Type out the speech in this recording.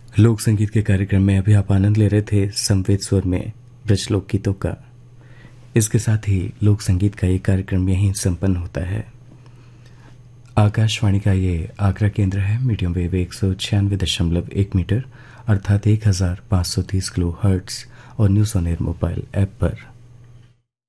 लोक संगीत के कार्यक्रम में अभी आप आनंद ले रहे थे संवेद स्वर में ब्रज लोक गीतों का। इसके साथ ही लोक संगीत का ये कार्यक्रम यहीं संपन्न होता है। आकाशवाणी का ये आगरा केंद्र है। मीडियम वेव 196.1 मीटर अर्थात 1530 किलो हर्ट्ज और news on air mobile app पर